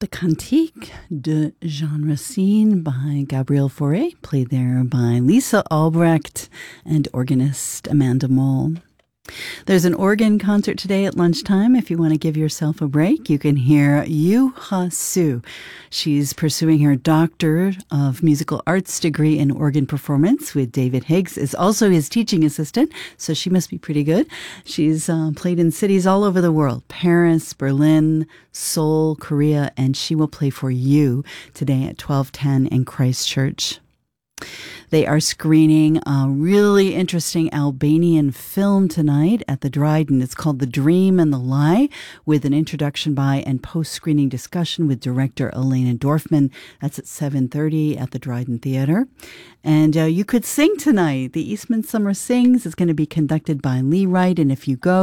The Cantique de Jean Racine by Gabriel Fauré, played there by Lisa Albrecht and organist Amanda Moll. There's an organ concert today at lunchtime. If you want to give yourself a break, you can hear Yu Ha Su. She's pursuing her Doctor of Musical Arts degree in organ performance with David Higgs, is also his teaching assistant, so she must be pretty good. She's played in cities all over the world, Paris, Berlin, Seoul, Korea, and she will play for you today at 12:10 in Christchurch. They are screening a really interesting Albanian film tonight at the Dryden. It's called The Dream and the Lie, with an introduction by and post-screening discussion with director Elena Dorfman. That's at 7:30 at the Dryden Theater. And you could sing tonight. The Eastman Summer Sings is going to be conducted by Lee Wright, and if you go,